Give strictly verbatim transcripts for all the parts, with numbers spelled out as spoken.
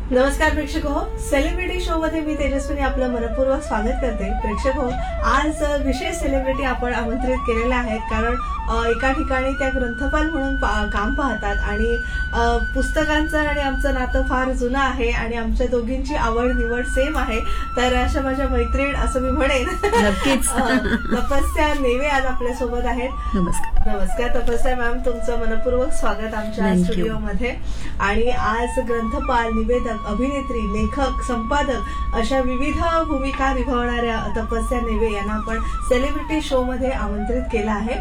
नमस्कार प्रेक्षक हो, सेलिब्रिटी शो मध्ये मी तेजस्विनी आपलं मनपूर्वक स्वागत करते. प्रेक्षक हो, आज विशेष सेलिब्रिटी आपण आमंत्रित केलेले आहेत, कारण एका ठिकाणी त्या ग्रंथपाल म्हणून काम पाहतात आणि पुस्तकांचं आणि आमचं नातं फार जुनं आहे आणि आमच्या दोघींची आवड निवड सेम आहे. तर अशा माझ्या मैत्रीण असं मी म्हणेन. नक्कीच. तपस्या नेवे आज आपल्यासोबत आहेत. नमस्कार. नमस्कार तपस्या मॅम, तुमचं मनपूर्वक स्वागत आमच्या स्टुडिओमध्ये. आणि आज ग्रंथपाल, निवेदक, अभिनेत्री, लेखक, संपादक अशा विविध भूमिका निभावणाऱ्या तपस्या नेवे यांना आपण सेलिब्रिटी शो मध्ये आमंत्रित केलं आहे.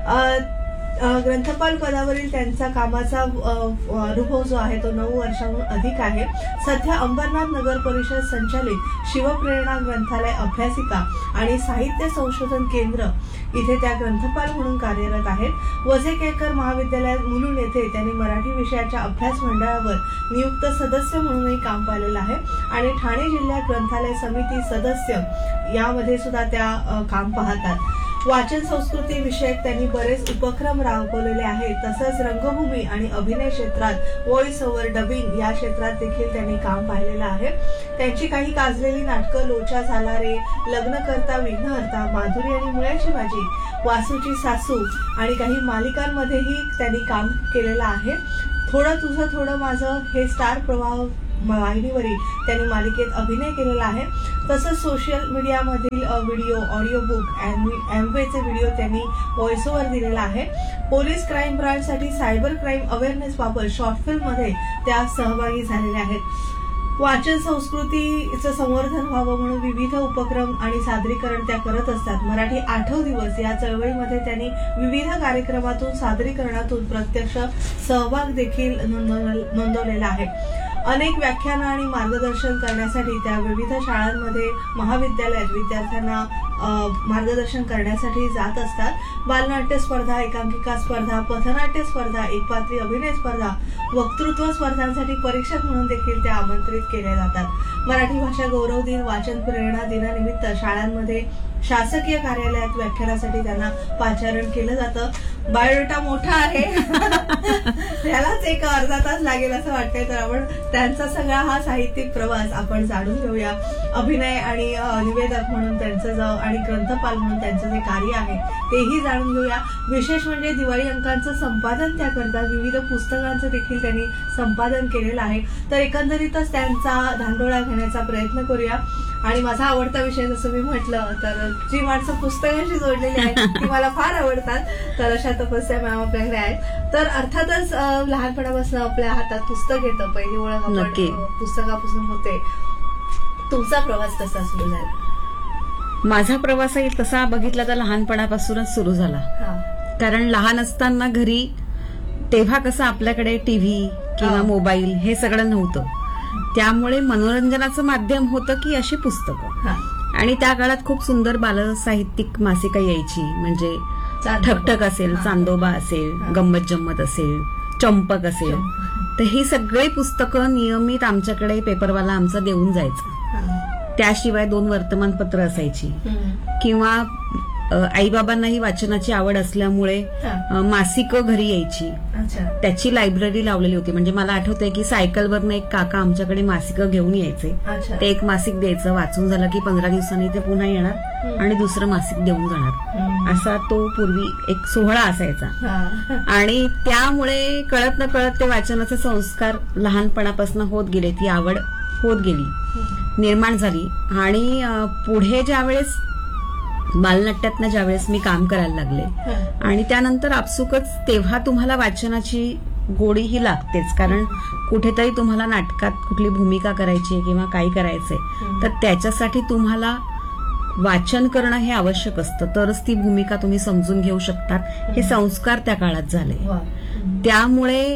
ग्रंथपाल पदावरील त्यांचा कामाचा अनुभव जो आहे तो नऊ वर्षांहून अधिक आहे. सध्या अंबरनाथ नगर परिषद संचालित शिवप्रेरणा ग्रंथालय अभ्यासिका आणि साहित्य संशोधन केंद्र इथे त्या ग्रंथपाल म्हणून कार्यरत आहेत. वझे केळकर महाविद्यालयात मुलुंड येथे त्यांनी मराठी विषयाच्या अभ्यास मंडळावर नियुक्त सदस्य म्हणूनही काम पाहिलेलं आहे आणि ठाणे जिल्ह्यात ग्रंथालय समिती सदस्य यामध्ये सुद्धा त्या काम पाहतात. वाचन संस्कृती विषयक त्यांनी बरेच उपक्रम राबवलेले आहेत. तसंच रंगभूमी आणि अभिनय क्षेत्रात व्हॉइस ओव्हर, डबिंग या क्षेत्रात देखील त्यांनी काम पाहिलेलं आहे. त्यांची काही गाजलेली नाटकं लोचा झाला रे, लग्न करता विघ्नहर्ता, माधुरी आणि मुळ्याची भाजी, वासूची सासू आणि काही मालिकांमध्येही त्यांनी काम केलेलं आहे. थोडं तुझं थोडं माझं हे स्टार प्रवाह वाहिनीवरील त्यांनी मालिकेत अभिनय केलेला आहे. तसंच social मीडियामधील video, audio book, एमवेचे video त्यांनी व्हॉइस ओव्हर दिलेला आहे. Police crime ब्रांचसाठी cyber crime awareness बाबत शॉर्ट फिल्म मध्ये त्या सहभागी झालेल्या आहेत. वाचन संस्कृतीचं संवर्धन व्हावं म्हणून विविध उपक्रम आणि सादरीकरण त्या करत असतात. मराठी आठव दिवस या चळवळीमध्ये त्यांनी विविध कार्यक्रमातून, सादरीकरणातून प्रत्यक्ष सहभाग देखील नोंदवलेला आहे. अनेक व्याख्यानं आणि मार्गदर्शन करण्यासाठी त्या विविध शाळांमध्ये, महाविद्यालयात विद्यार्थ्यांना मार्गदर्शन करण्यासाठी जात असतात. बालनाट्य स्पर्धा, एकांकिका स्पर्धा, पथनाट्य स्पर्धा, एकपात्री अभिनय स्पर्धा, वक्तृत्व स्पर्धांसाठी परीक्षक म्हणून देखील त्या आमंत्रित केल्या जातात. मराठी भाषा गौरव दिन, वाचन प्रेरणा दिनानिमित्त शाळांमध्ये, शासकीय कार्यालयात व्याख्यानासाठी त्यांना पाचारण केलं जातं. बायोडेटा मोठा आहे, त्यालाच एक अर्धा तास लागेल असं वाटतंय. तर आपण त्यांचा सगळा हा साहित्यिक प्रवास आपण जाणून घेऊया. अभिनय आणि निवेदक म्हणून त्यांचं जो आणि ग्रंथपाल म्हणून त्यांचं जे कार्य आहे तेही जाणून घेऊया. विशेष म्हणजे दिवाळी अंकांचं संपादन त्या करतात. विविध पुस्तकांचं देखील त्यांनी संपादन केलेलं आहे. तर एकंदरीतच त्यांचा धांडोळा घेण्याचा प्रयत्न करूया. आणि माझा आवडता विषय जसं मी म्हटलं तर जी माणसं पुस्तकांशी जोडलेली आहेत ती मला फार आवडतात. तर अशा तपस्या मॅम आपल्याकडे आहेत. तर अर्थातच लहानपणापासून आपल्या हातात पुस्तक येतं, पहिली ओळख आपण पुस्तकापासून होते. तुमचा प्रवास कसा सुरू झाला? माझा प्रवासही तसा बघितला तर लहानपणापासूनच सुरू झाला. कारण लहान असताना घरी तेव्हा कसं आपल्याकडे टीव्ही किंवा मोबाईल हे सगळं नव्हतं. त्यामुळे मनोरंजनाचं माध्यम होतं की अशी पुस्तकं. आणि त्या काळात खूप सुंदर बालसाहित्यिक मासिका यायची. म्हणजे ठकठक असेल, चांदोबा असेल, गंमत जम्मत असेल, चंपक असेल, तर ही सगळी पुस्तकं नियमित आमच्याकडे पेपरवाला आमचा देऊन जायचा. त्याशिवाय दोन वर्तमानपत्र असायची. किंवा आईबाबांनाही वाचनाची आवड असल्यामुळे मासिकं घरी यायची. त्याची लायब्ररी लावलेली होती. म्हणजे मला आठवतंय की सायकलवरनं एक काका आमच्याकडे मासिकं घेऊन यायचे. ते एक मासिक द्यायचं, वाचून झालं की पंधरा दिवसांनी ते पुन्हा येणार आणि दुसरं मासिक देऊन जाणार. असा तो पूर्वी एक सोहळा असायचा. आणि त्यामुळे कळत न कळत ते वाचनाचे संस्कार लहानपणापासून होत गेले. ती आवड होत गेली, निर्माण झाली. आणि पुढे ज्यावेळेस बालनाट्यातनं ज्यावेळेस मी काम करायला लागले आणि त्यानंतर आपसुकच तेव्हा तुम्हाला वाचनाची गोडी ही लागतेच. कारण कुठेतरी तुम्हाला नाटकात कुठली भूमिका करायची किंवा काही करायचंय तर त्याच्यासाठी तुम्हाला वाचन करणं हे आवश्यक असतं. तरच ती भूमिका तुम्ही समजून घेऊ शकतात. हे संस्कार त्या काळात झाले. त्यामुळे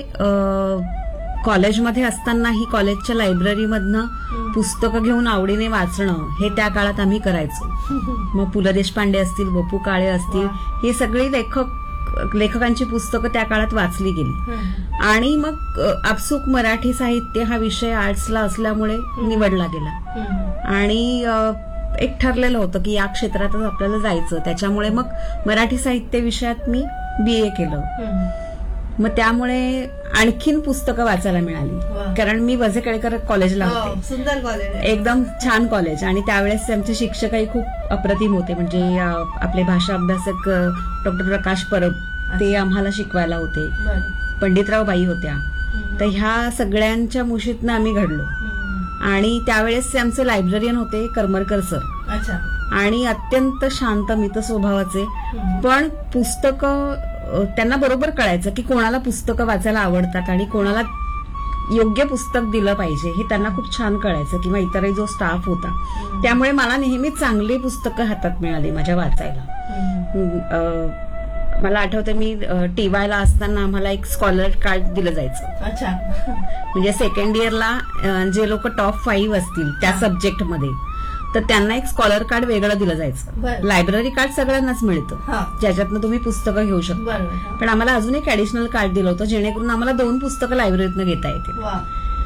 कॉलेजमध्ये असतानाही कॉलेजच्या लायब्ररीमधनं पुस्तकं घेऊन आवडीने वाचणं हे त्या काळात आम्ही करायचो. मग पु ल देशपांडे असतील, वपू काळे असतील, हे सगळी लेखक लेखकांची पुस्तकं त्या काळात वाचली गेली. आणि मग आपसूक मराठी साहित्य हा विषय आर्ट्सला असल्यामुळे निवडला गेला. आणि एक ठरलेलं होतं की या क्षेत्रातच आपल्याला जायचं. त्याच्यामुळे मग मराठी साहित्य विषयात मी बीए केलं. मग त्यामुळे आणखीन पुस्तकं वाचायला वा. मिळाली. कारण मी वझे केळकर कॉलेजला हो, होते. सुंदर कॉलेज आहे. एकदम छान कॉलेज. आणि त्यावेळेस आमचे शिक्षकही खूप अप्रतिम होते. म्हणजे अं, आपले भाषा अभ्यासक डॉक्टर प्रकाश परब ते आम्हाला शिकवायला होते. बरं. पंडितराव बाई होत्या. हम्म. तर ह्या सगळ्यांच्या मुशीतनं आम्ही घडलो. हम्म. आणि त्यावेळेस आमचे लायब्ररियन होते करमरकर सर. अच्छा. आणि अत्यंत शांत मित स्वभावाचे. हम्म. पण पुस्तकं अ, त्यांना बरोबर कळायचं की कोणाला पुस्तकं वाचायला आवडतात आणि कोणाला योग्य पुस्तक दिलं पाहिजे हे त्यांना खूप छान कळायचं. किंवा इतरही जो स्टाफ होता. त्यामुळे मला नेहमीच चांगली पुस्तकं हातात मिळाली माझ्या वाचायला. हम्म. अ, मला आठवतं मी टीवायला असताना आम्हाला एक स्कॉलर कार्ड दिलं जायचं. अच्छा. म्हणजे सेकंड इयरला जे लोक टॉप फाईव्ह असतील त्या हा. सब्जेक्टमध्ये तर त्यांना एक स्कॉलर कार्ड वेगळं दिलं जायचं. बरं. लायब्ररी कार्ड सगळ्यांनाच मिळतं हा. ज्याच्यातनं तुम्ही पुस्तकं घेऊ शकता. बरोबर. हा. पण आम्हाला अजून एक ऍडिशनल कार्ड दिलं होतं जेणेकरून आम्हाला दोन पुस्तकं लायब्ररीतनं घेता येतील. वा.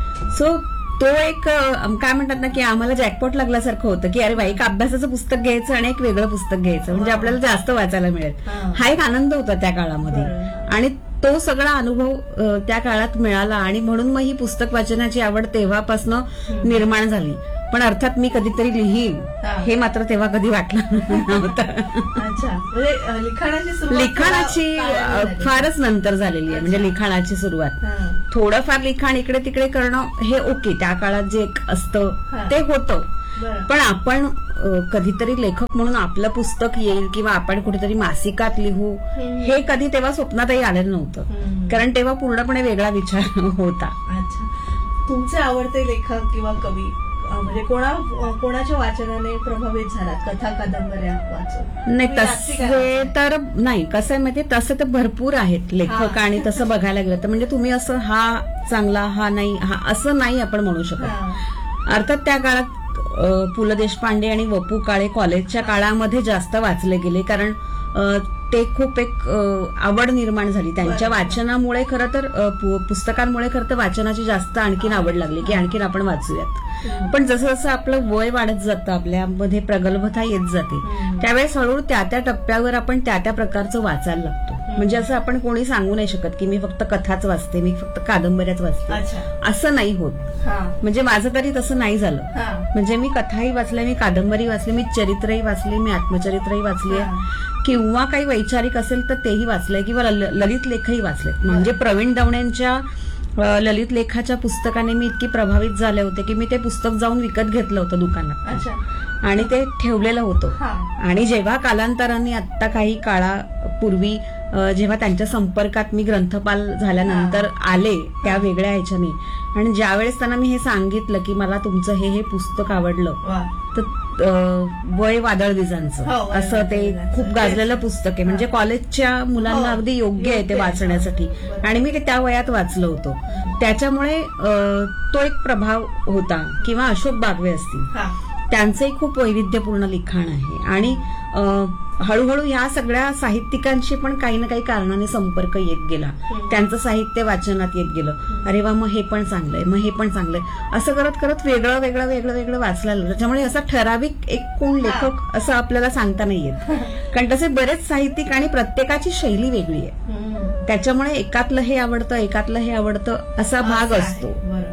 सो तो एक अ, काय म्हणतात ना की आम्हाला जॅकपॉट लागल्यासारखं होतं की अरे बाई एक अभ्यासाचं पुस्तक घ्यायचं आणि एक वेगळं पुस्तक घ्यायचं म्हणजे वा. आपल्याला जास्त वाचायला मिळेल. हा. हा एक आनंद होता त्या काळामध्ये. बरोबर. आणि तो सगळा अनुभव अ, त्या काळात मिळाला आणि म्हणून मग ही पुस्तक वाचनाची आवड तेव्हापासून निर्माण झाली. पण अर्थात मी कधीतरी लिहीन हा. हे मात्र तेव्हा कधी वाटलं नव्हतं. अच्छा. म्हणजे अ, लिखाणाची सुरुवात लिखाणाची थोडा काळाने अ, झाली. फारच नंतर झालेली आहे. म्हणजे अच्छा. लिखाणाची सुरुवात हा. थोडंफार लिखाण इकडे तिकडे करणं हे ओके त्या काळात जे एक असतं हा. ते होतं. बरं. पण आपण अ, कधीतरी लेखक म्हणून आपलं पुस्तक येईल किंवा आपण कुठेतरी मासिकात लिहू हम्म. हे कधी तेव्हा स्वप्नातही आलेलं नव्हतं. हम्म. कारण तेव्हा पूर्णपणे वेगळा विचार होता. अच्छा. तुमचे आवडते लेखक किंवा कवी अ, म्हणजे कोणा अ, कोणाच्या वाचनाने प्रभावित झालात कथा कादंबऱ्या वाचून? नाही तुम्ही वाचते काय तसे वाचता? तर नाही. कसं आहे माहितीये तसं तर भरपूर आहेत लेखक हा. आणि तसं बघायला गेलं तर म्हणजे तुम्ही असं हा चांगला हा नाही हा असं नाही आपण म्हणू शकत. हा. अर्थात त्या काळात अ, पु ल देशपांडे आणि वपू काळे कॉलेजच्या काळामध्ये जास्त वाचले गेले कारण अ, ते खूप एक अ, आवड निर्माण झाली त्यांच्या बरोबर. वाचनामुळे. खरं तर अ, पु- पुस्तकांमुळे खरं तर वाचनाची जास्त आणखीन आवड लागली की आणखीन आपण वाचूयात. हम्म. पण जसं जसं आपलं वय वाढत जातं आपल्यामध्ये प्रगल्भता येत जाते हम्म. त्यावेळेस हळूहळू त्या त्या टप्प्यावर आपण त्या त्या प्रकारचं वाचायला लागतो. म्हणजे असं आपण कोणी सांगू नाही शकत की मी फक्त कथाच वाचते मी फक्त कादंबऱ्याच वाचते अच्छा. असं नाही होत. हा. म्हणजे माझं तरी तसं नाही झालं. हा. म्हणजे मी कथाही वाचल्या मी कादंबरी वाचली मी चरित्रही वाचली मी आत्मचरित्रही वाचली हा. किंवा काही वैचारिक असेल तर तेही वाचलंय किंवा ल- ललित लेखही वाचलेत. म्हणजे प्रवीण दवणेंच्या अ, ललित लेखाच्या पुस्तकाने मी इतकी प्रभावित झाले होते की मी ते पुस्तक जाऊन विकत घेतलं होतं दुकानात अच्छा. आणि ते ठेवलेलं होतं. हा. आणि जेव्हा कालांतराने आत्ता काही काळापूर्वी अ, जेव्हा त्यांच्या संपर्कात मी ग्रंथपाल झाल्यानंतर आले त्या वेगळ्या ह्याच्याने आणि ज्यावेळेस त्यांना मी हे सांगितलं की मला तुमचं हे हे पुस्तक आवडलं वा. तर अ, वय वादळबीजांचं हो, वय असं ते वादळबीजांचं. खूप गाजलेलं पुस्तक आहे. म्हणजे कॉलेजच्या मुलांना हो, अगदी योग्य आहे ते योग्य आहे. वाचण्यासाठी. बरोबर. आणि मी ते त्या वयात वाचलं होतं त्याच्यामुळे अ, तो एक प्रभाव होता. किंवा अशोक बागवे असतील हा. त्यांचंही खूप वैविध्यपूर्ण लिखाण आहे. आणि अ, हळूहळू ह्या सगळ्या साहित्यिकांशी पण काही ना काही कारणाने संपर्क येत गेला. हम्म. त्यांचं साहित्य वाचनात येत गेलं. अरे वा मग हे पण चांगलंय मग हे पण चांगलंय असं करत करत वेगळं वेगळं वेगळं वेगळं वाचलं लागलं. त्याच्यामुळे असा ठराविक एक कोण लेखक असं आपल्याला सांगता नाही येत कारण तसे बरेच साहित्यिक आणि प्रत्येकाची शैली वेगळी आहे. हम्म. त्याच्यामुळे एकातलं हे आवडतं एकातलं हे आवडतं असा भाग असं आहे. असतो. बरोबर.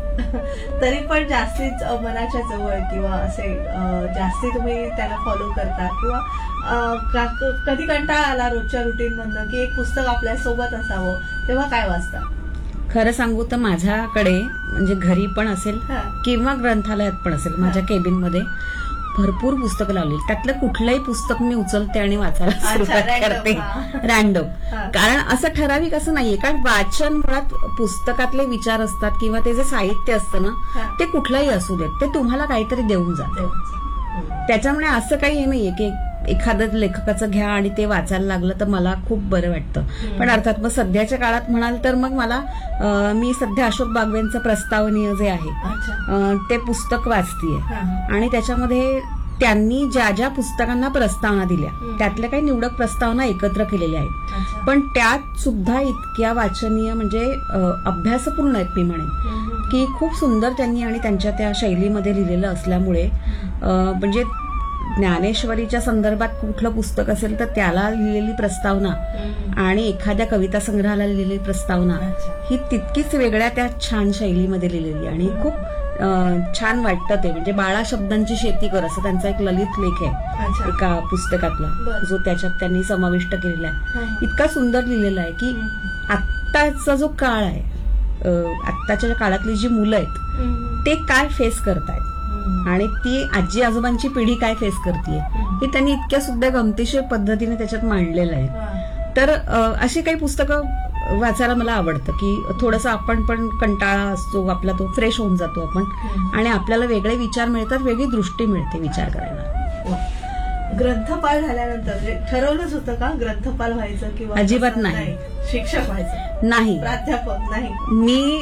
तरी पण जास्तीच अ, मनाच्या जवळ किंवा असे अ, जास्ती तुम्ही त्याला फॉलो करता किंवा अ, का- कधी कंटाळा आला रोजच्या रुटीन मधनं की एक पुस्तक आपल्या सोबत असावं तेव्हा काय वाचता? खरं सांगू तर माझ्याकडे म्हणजे घरी पण असेल हा. किंवा ग्रंथालयात पण असेल माझ्या केबिनमध्ये भरपूर पुस्तकं लावली. त्यातलं कुठलंही पुस्तक मी उचलते आणि वाचायला अच्छा, सुरुवात random, करते हा. रॅन्डम. हा. कारण असं ठराविक असं नाहीये कारण वाचन मुळात पुस्तकातले विचार असतात किंवा ते जे साहित्य असतं ना हा. ते कुठलंही असू देत ते तुम्हाला काहीतरी देऊन जातं. हम्म. त्याच्यामुळे असं काही हे नाहीये की एखादं लेखकाचं घ्या आणि ते वाचायला लागलं तर मला खूप बरं वाटतं. पण अर्थात मग सध्याच्या काळात म्हणाल तर मग मला अं, मी सध्या अशोक बागवेंचं प्रस्तावनीय जे आहे अच्छा. अं, ते पुस्तक वाचतीये हा. आणि त्याच्यामध्ये त्यांनी ज्या ज्या पुस्तकांना प्रस्तावना दिल्या हम्म. त्यातल्या काही निवडक प्रस्तावना एकत्र केलेल्या आहेत. अच्छा. पण त्यात सुद्धा इतक्या वाचनीय म्हणजे अं, अभ्यासपूर्ण आहेत मी म्हणेन हम्म. की खूप सुंदर त्यांनी आणि त्यांच्या त्या शैलीमध्ये लिहिलेलं असल्यामुळे अं, म्हणजे ज्ञानेश्वरीच्या संदर्भात कुठलं पुस्तक असेल तर त्याला लिहिलेली प्रस्तावना आणि एखाद्या कविता संग्रहाला लिहिलेली प्रस्तावना ही तितकीच वेगळ्या त्या छान शैलीमध्ये लिहिलेली आणि खूप अं, छान वाटतं ते. म्हणजे बाळा शब्दांची शेती कर असं त्यांचा एक ललित लेख आहे एका पुस्तकातला जो त्याच्यात त्यांनी समाविष्ट केलेला आहे. इतका सुंदर लिहिलेला आहे की आत्ताचा जो काळ आहे, आत्ताच्या काळातली जी मुलं आहेत ते काय फेस करतायत आणि ती आजी आजोबांची पिढी काय फेस करते हे त्यांनी इतक्या सुद्धा गमतीशीर पद्धतीने त्याच्यात मांडलेलं आहे. तर अशी काही पुस्तकं वाचायला मला आवडतं की थोडंसं आपण पण कंटाळा असतो आपला, तो फ्रेश होऊन जातो आपण आणि आपल्याला वेगळे विचार मिळतात, वेगळी दृष्टी मिळते विचार करायला. ग्रंथपाल झाल्यानंतर म्हणजे ठरवलंच होतं का ग्रंथपाल व्हायचं किंवा अजिबात नाही. शिक्षक व्हायचं नाही, प्राध्यापक नाही. मी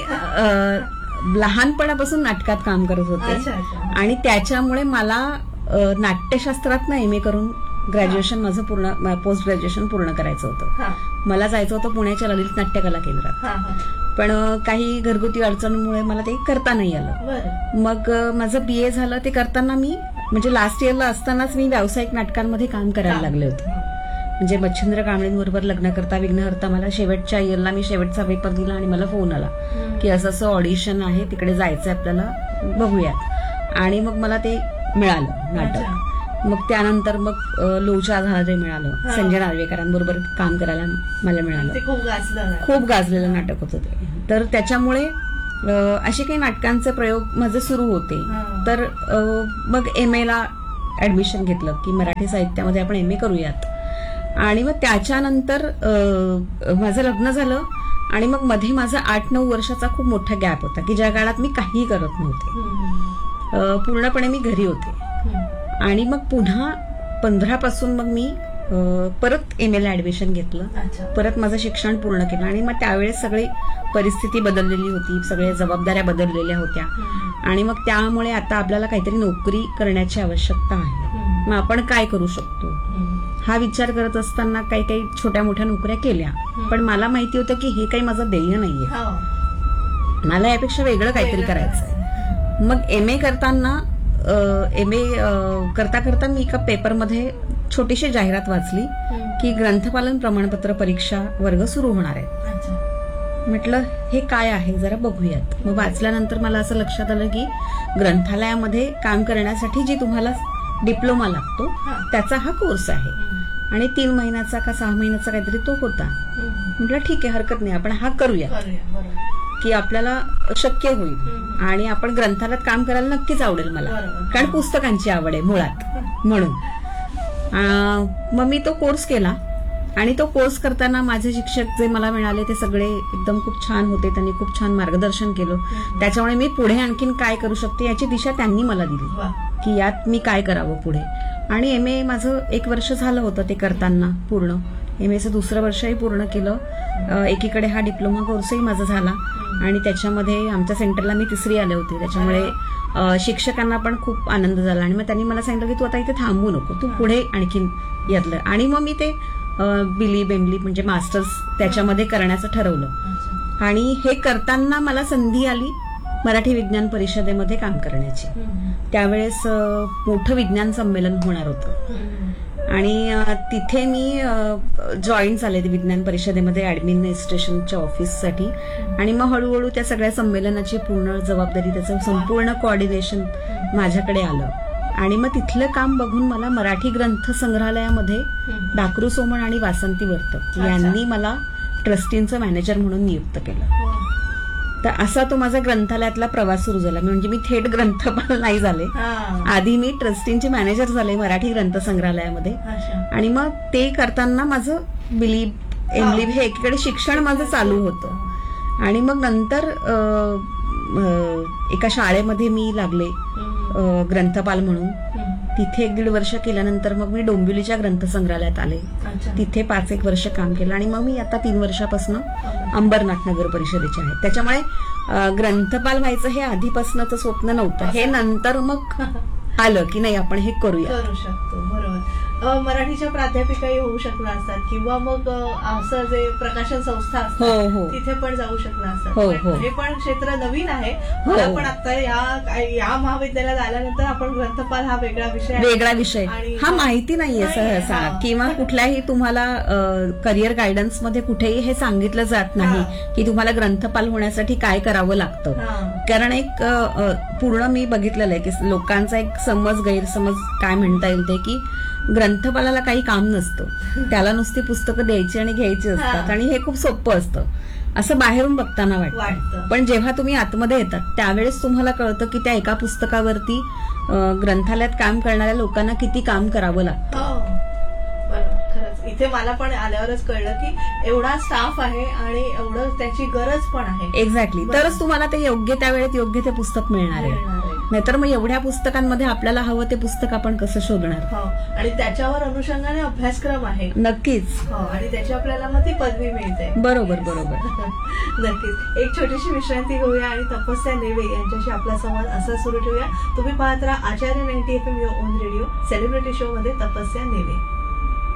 लहानपणापासून नाटकात काम करत होते आणि त्याच्यामुळे मला नाट्यशास्त्रात ना एम ए करून ग्रॅज्युएशन माझं पूर्ण पोस्ट ग्रॅज्युएशन पूर्ण करायचं होतं. मला जायचं होतं पुण्याच्या ललित नाट्यकला केंद्रात, पण काही घरगुती अडचणीमुळे मला ते करता नाही आलं. मग माझं बीए झालं. ते करताना मी म्हणजे लास्ट इयरला असतानाच मी व्यावसायिक नाटकांमध्ये काम करायला लागले होते. म्हणजे मच्छिंद्र कांबळेंबरोबर लग्न करता विघ्नहर्ता मला शेवटच्या इयरला मी शेवटचा पेपर दिला आणि मला फोन आला की असं असं ऑडिशन आहे, तिकडे जायचंय आपल्याला, बघूयात. आणि मग मला ते मिळालं नाटक. मग त्यानंतर मग लोचा झाला ते मिळालं. संजय नार्वेकरांबरोबर काम करायला मला मिळालं. खूप गाजलं खूप गाजलेलं नाटक होतं ते. तर त्याच्यामुळे असे काही नाटकांचे प्रयोग माझे सुरू होते. तर मग एम ए ला ऍडमिशन घेतलं की मराठी साहित्यामध्ये आपण एम ए करूयात. आणि मग त्याच्यानंतर माझं लग्न झालं आणि मग मध्ये माझा आठ नऊ वर्षाचा खूप मोठा गॅप होता की ज्या काळात मी काहीही करत नव्हते, पूर्णपणे मी घरी होते. आणि मग पुन्हा पंधरा पासून मग मी परत एम ए ला ऍडमिशन घेतलं, परत माझं शिक्षण पूर्ण केलं. आणि मग त्यावेळेस सगळी परिस्थिती बदललेली होती, सगळ्या जबाबदाऱ्या बदललेल्या होत्या आणि मग त्यामुळे आता आपल्याला काहीतरी नोकरी करण्याची आवश्यकता आहे. मग आपण काय करू शकतो हा विचार करत असताना काही काही छोट्या मोठ्या नोकऱ्या केल्या, पण मला माहिती होतं की हे काही माझं ध्येय नाहीये, मला यापेक्षा वेगळं काहीतरी करायचंय. मग एम ए करताना एम ए करता करता मी एका पेपरमध्ये छोटीशी जाहिरात वाचली की ग्रंथपालन प्रमाणपत्र परीक्षा वर्ग सुरू होणार आहे. म्हटलं हे काय आहे जरा बघूयात. मग वाचल्यानंतर मला असं लक्षात आलं की ग्रंथालयामध्ये काम करण्यासाठी जी तुम्हाला डिप्लोमा लागतो त्याचा हा कोर्स आहे आणि तीन महिन्याचा का सहा महिन्याचा काहीतरी तो होता. म्हटलं ठीक आहे, हरकत नाही, आपण हा करूया की आपल्याला शक्य होईल आणि आपण ग्रंथालयात काम करायला नक्कीच आवडेल मला, कारण पुस्तकांची आवड आहे मुळात म्हणून. मग मी तो कोर्स केला आणि तो कोर्स करताना माझे शिक्षक जे मला मिळाले ते सगळे एकदम खूप छान होते. त्यांनी खूप छान मार्गदर्शन केलं. त्याच्यामुळे मी पुढे आणखीन काय करू शकते याची दिशा त्यांनी मला दिली की यात मी काय करावं पुढे. आणि एम ए माझं एक वर्ष झालं होतं ते करताना पूर्ण. एम एचं दुसरं वर्षही पूर्ण केलं. एकीकडे हा डिप्लोमा कोर्सही माझा झाला आणि त्याच्यामध्ये आमच्या सेंटरला मी तिसरी आले होते. त्याच्यामुळे शिक्षकांना पण खूप आनंद झाला आणि मग त्यांनी मला सांगितलं की तू आता इथे थांबू नको, तू पुढे आणखीन यातलं. आणि मग मी ते बिली बेंडली म्हणजे मास्टर्स त्याच्यामध्ये करण्याचं ठरवलं. आणि हे करताना मला संधी आली मराठी विज्ञान परिषदेमध्ये काम करण्याची. त्यावेळेस मोठं विज्ञान संमेलन होणार होतं आणि तिथे मी जॉईन झाले विज्ञान परिषदेमध्ये ऍडमिनिस्ट्रेशनच्या ऑफिससाठी. आणि मग हळूहळू त्या सगळ्या संमेलनाची पूर्ण जबाबदारी, त्याचं संपूर्ण कोऑर्डिनेशन माझ्याकडे आलं. आणि मग तिथलं काम बघून मला मराठी ग्रंथ संग्रहालयामध्ये डाकरू सोमण आणि वासंती वर्तक यांनी मला ट्रस्टींचं मॅनेजर म्हणून नियुक्त केलं. तर असा तो माझा ग्रंथालयातला प्रवास सुरू झाला. म्हणजे मी थेट ग्रंथपाल नाही झाले, आधी मी ट्रस्टींचे मॅनेजर झाले मराठी ग्रंथ संग्रहालयामध्ये. आणि मग ते करताना माझं बिलीप एमलिप हे एकीकडे शिक्षण माझं चालू होतं. आणि मग नंतर एका शाळेमध्ये मी लागले ग्रंथपाल म्हणून. तिथे एक दीड वर्ष केल्यानंतर मग मी डोंबिवलीच्या ग्रंथसंग्रहालयात आले. तिथे पाच एक वर्ष काम केलं आणि मग मी आता तीन वर्षापासून अंबरनाथ नगर परिषदेचे आहे. त्याच्यामुळे ग्रंथपाल व्हायचं हे आधीपासूनच स्वप्न नव्हतं, हे नंतर मग आलं की नाही आपण हे करूया करू शकतो. बरोबर. अ, मराठीच्या प्राध्यापिकाही होऊ शकला असतात किंवा मग अ, असं जे प्रकाशन संस्था हो, असतात हो. तिथे पण जाऊ शकला असतात. हो, पण हो. हे पण क्षेत्र नवीन आहे. हो. मला पण आता या या महाविद्यालयात आल्यानंतर आपण ग्रंथपाल हा वेगळा विषय आहे. वेगळा विषय आणि- हा माहिती नाहीये नाही, सहसा हा. किंवा कुठल्याही तुम्हाला करिअर गायडन्स मध्ये कुठेही हे सांगितलं जात नाही हा. की तुम्हाला ग्रंथपाल होण्यासाठी काय करावं लागतं. हा. कारण एक अ, अ, पूर्ण मी बघितलेलं आहे की लोकांचा एक समज गैरसमज काय म्हणता येईल ते की ग्रंथपालाला काही काम नसतं, त्याला नुसती पुस्तकं द्यायची आणि घ्यायची असतात हा. आणि हे खूप सोपं असतं असं बाहेरून बघताना वाटतं. वाटतं. पण जेव्हा तुम्ही आतमध्ये येतात त्यावेळेस तुम्हाला कळतं की त्या एका पुस्तकावरती अ, ग्रंथालयात काम करणाऱ्या लोकांना किती काम करावं लागतं. हो बरोबर. खरंच इथे मला पण आल्यावरच कळलं की एवढा स्टाफ आहे आणि एवढं त्याची गरज पण आहे. एक्झॅक्टली. तरच तुम्हाला ते योग्य त्या वेळेत योग्य ते पुस्तक मिळणार आहे. मिळणार आहे. नाहीतर मग एवढ्या पुस्तकांमध्ये आपल्याला हवं ते पुस्तक आपण कसं शोधणार. हो आणि त्याच्यावर अनुषंगाने अभ्यासक्रम आहे. नक्कीच. हो आणि त्याची आपल्याला मग ती पदवी मिळते. बरोबर बरोबर. नक्कीच. एक छोटीशी विश्रांती घेऊया आणि तपस्या नेवे यांच्याशी आपला संवाद असा सुरू ठेवूया. तुम्ही पाहत राहा आचार्य ninety F M on radio celebrity show मध्ये तपस्या नेवे.